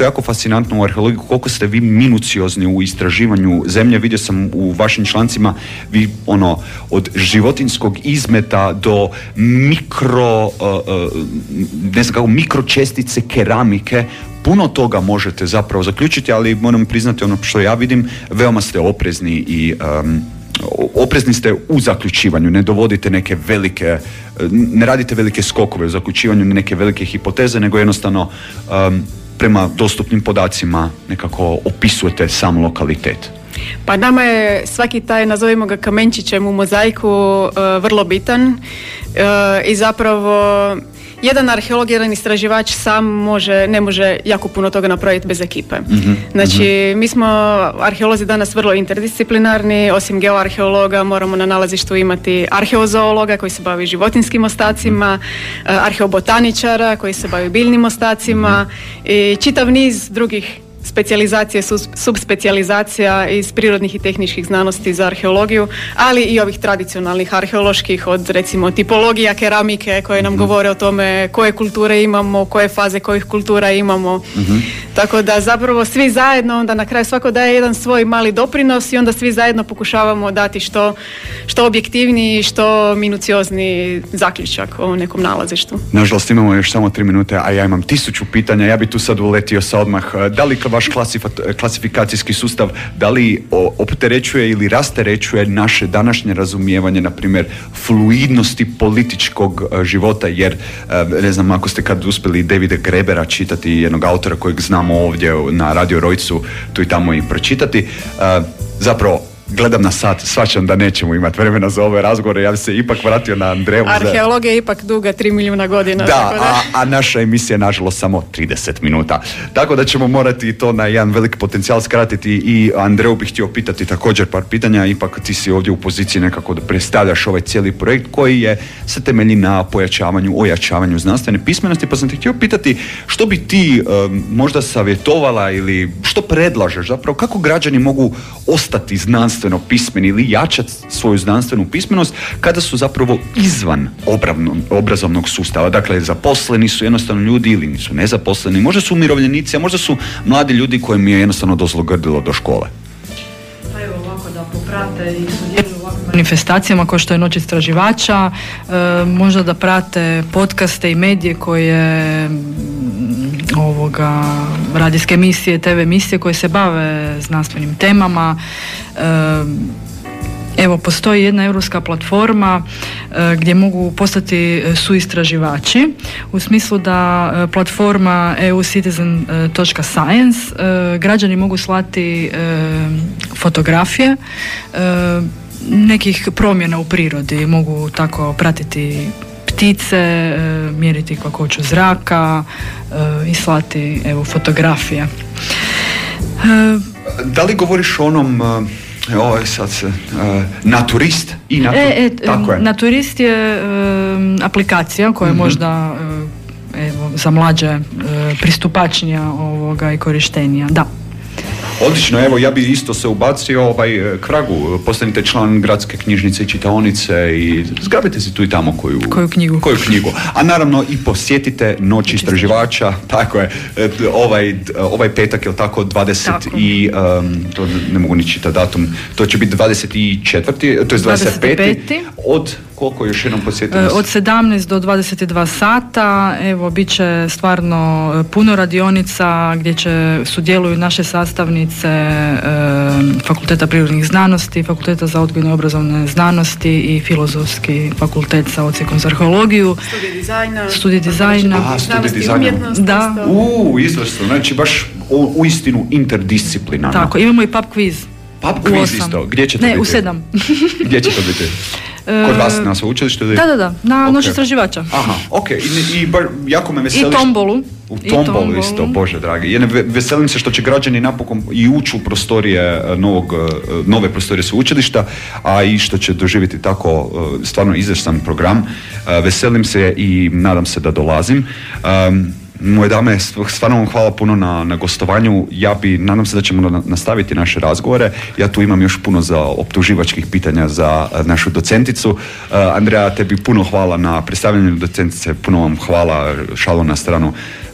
to je jako fascinantno u arheologiji, koliko ste vi minuciozni u istraživanju zemlje. Vidio sam u vašim člancima, vi od životinjskog izmeta do mikročestice keramike, puno toga možete zapravo zaključiti, ali moram priznati ono što ja vidim, veoma ste oprezni i oprezni ste u zaključivanju, ne dovodite neke velike, ne radite velike skokove u zaključivanju, neke velike hipoteze, nego jednostavno prema dostupnim podacima nekako opisujete sam lokalitet. Pa nama je svaki taj, nazovimo ga kamenčićem u mozaiku, vrlo bitan i zapravo jedan arheolog, jedan istraživač sam ne može jako puno toga napraviti bez ekipe. Znači, mi smo arheolozi danas vrlo interdisciplinarni, osim geoarheologa moramo na nalazištu imati arheozoologa koji se bavi životinjskim ostacima, arheobotaničara koji se bavi biljnim ostacima i čitav niz drugih specijalizacije, subspecijalizacija iz prirodnih i tehničkih znanosti za arheologiju, ali i ovih tradicionalnih arheoloških, od recimo tipologija keramike koje nam govore o tome koje kulture imamo, koje faze kojih kultura imamo. Tako da zapravo svi zajedno onda na kraju svako daje jedan svoj mali doprinos i onda svi zajedno pokušavamo dati što objektivniji, što minuciozni zaključak o nekom nalazištu. Nažalost imamo još samo 3 minute, a ja imam 1000 pitanja, ja bi tu sad uletio sa odmah. Da li vaš klasifikacijski sustav, da li opterećuje ili rasterećuje naše današnje razumijevanje, na primjer, fluidnosti političkog života, jer ne znam ako ste kad uspjeli Davida Grebera čitati, jednog autora kojeg znamo ovdje na Radio Rojcu, tu i tamo i pročitati, zapravo gledam na sat, shvaćam da nećemo imati vremena za ove razgovore, ja bi se ipak vratio na Andreju. Arheologija je ipak duga 3 milijuna godina. Da, a naša emisija je nažalost samo 30 minuta. Tako da ćemo morati to na jedan veliki potencijal skratiti i Andreju bih htio pitati također par pitanja, ipak ti si ovdje u poziciji nekako da predstavljaš ovaj cijeli projekt koji se temelji na ojačavanju znanstvene pismenosti, pa sam te htio pitati što bi ti možda savjetovala ili što predlažeš zapravo, kako građani mogu ostati znanstveno pismeni ili jačati svoju znanstvenu pismenost kada su zapravo izvan obrazovnog sustava. Dakle, zaposleni su jednostavno ljudi ili nisu nezaposleni, možda su umirovljenici, a možda su mladi ljudi kojim je jednostavno dozlogrdilo do škole. Pa evo ovako da poprate i sudjeluju u ovakvim manifestacijama kao što je Noć istraživača, možda da prate podcaste i medije koje radijske emisije, TV emisije koje se bave znanstvenim temama. Evo, postoji jedna europska platforma gdje mogu postati suistraživači, u smislu da platforma eucitizen.science građani mogu slati fotografije nekih promjena u prirodi, mogu tako pratiti ptice, mjeriti kakvoću zraka i slati fotografije. Da li govoriš o onom Naturist i tako je. Naturist je aplikacija koja je možda za mlađe pristupačnija i korištenija. Da. Odlično, evo ja bi isto se ubacio Kragu, postanite član gradske knjižnice i čitaonice i zgrabite si tu i tamo koju knjigu. A naravno i posjetite Noć istraživača, tako je, ovaj petak, je li tako, 20 i, to ne mogu ni čitati datum, to će biti 24. to je 25. Od koliko još jednom posjetiti? Od 17 do 22 sata, evo, bit će stvarno puno radionica gdje sudjeluju naše sastavnice Fakulteta prirodnih znanosti, Fakulteta za odgojne i obrazovne znanosti i Filozofski fakultet sa odsjekom za arheologiju. Studij dizajna. Umjetnost. Da. Izvrsno, znači baš uistinu interdisciplinarno. Tako, imamo i pub quiz. Pub quiz isto, gdje će to biti? Ne, u 7. Gdje će to biti? Kod vas na sveučilištu? Da, na Noć istraživača. Aha, okej. I jako me veseli... I Tombolu. U Tombolu isto, Bože dragi. Veselim se što će građani napokon i ući u prostorije nove prostorije sveučilišta, a i što će doživjeti tako stvarno izvrstan program. Veselim se i nadam se da dolazim. Moje dame, stvarno vam hvala puno na gostovanju. Nadam se da ćemo nastaviti naše razgovore. Ja tu imam još puno za optuživačkih pitanja za našu docenticu. Andreja, tebi puno hvala na predstavljanju docentice, puno vam hvala, šalu na stranu.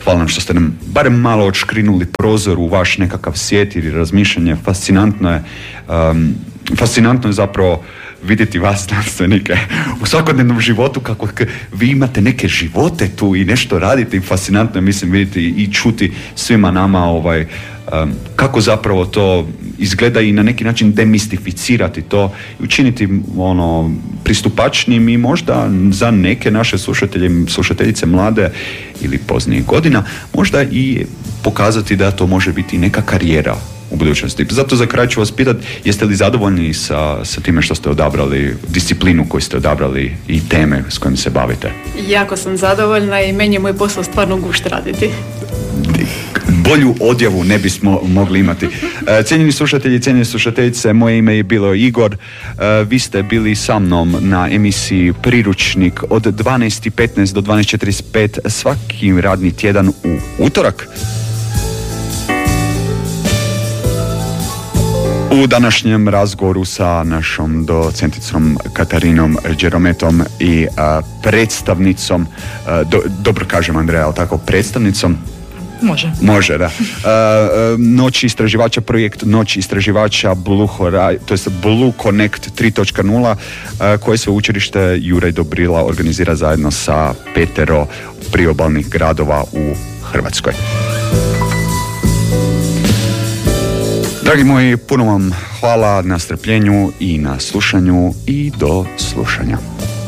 hvala nam što ste nam barem malo odškrinuli prozor u vaš nekakav svijet ili razmišljanje. Fascinantno je zapravo vidjeti vas znanstvenike u svakodnevnom životu, kako vi imate neke živote tu i nešto radite, i fascinantno je, mislim, vidjeti i čuti svima nama kako zapravo to izgleda i na neki način demistificirati to i učiniti pristupačnim i možda za neke naše slušateljice mlade ili poznijih godina možda i pokazati da to može biti neka karijera u budućnosti. Zato za kraj ću vas pitati, jeste li zadovoljni sa time što ste odabrali, disciplinu koju ste odabrali i teme s kojim se bavite? Jako sam zadovoljna i meni je moj posao stvarno gušt raditi. Bolju odjavu ne bismo mogli imati. Cijenjeni slušatelji, cijenjene slušateljice, moje ime je bilo Igor. Vi ste bili sa mnom na emisiji Priručnik od 12:15 do 12:45 svaki radni tjedan u utorak. U današnjem razgovoru sa našom docenticom Katarinom Đerometom i predstavnicom, dobro kažem Andreja, ali tako, predstavnicom? Može, da. Noć istraživača, projekt Noć istraživača Blue Connect 3.0 koje sveučilište Juraj Dobrila organizira zajedno sa 5 priobalnih gradova u Hrvatskoj. Dragi moji, puno vam hvala na strpljenju i na slušanju i do slušanja.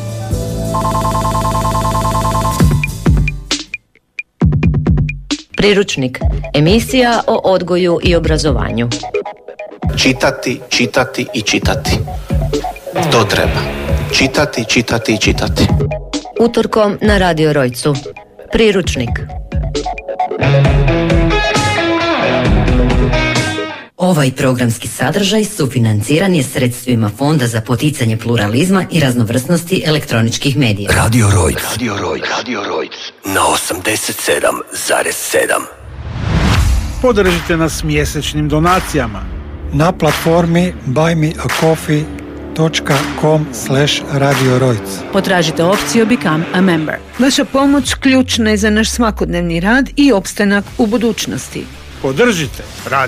Priručnik, emisija o odgoju i obrazovanju. Čitati, čitati i čitati. To treba. Čitati, čitati i čitati. Utorkom na Radio Rojcu. Priručnik. Ovaj programski sadržaj sufinanciran je sredstvima Fonda za poticanje pluralizma i raznovrsnosti elektroničkih medija. Radio Rojc na 87,7. Podržite nas mjesečnim donacijama na platformi buymeacoffee.com/Radio Rojc. Potražite opciju Become a Member. Vaša pomoć ključna je za naš svakodnevni rad i opstanak u budućnosti. Podržite Radio